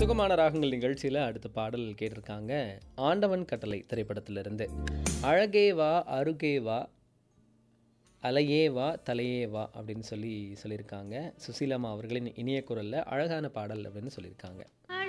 சுகமான ராகங்கள் நிகழ்ச்சியில் அடுத்த பாடல் கேட்டிருக்காங்க. ஆண்டவன் கட்டளை திரைப்படத்திலிருந்து. அழகே வா அருகே வா அலையே வா தலையே வா அப்படின்னு சொல்லியிருக்காங்க. சுசீலாம்மா அவர்களின் இனிய குரலில் அழகான பாடல் அப்படின்னு சொல்லியிருக்காங்க.